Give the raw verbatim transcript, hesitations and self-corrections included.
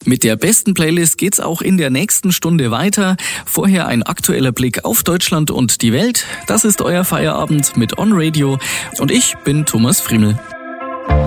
Mit der besten Playlist geht's auch in der nächsten Stunde weiter. Vorher ein aktueller Blick auf Deutschland und die Welt. Das ist euer Feierabend mit On Radio und ich bin Thomas Friemel.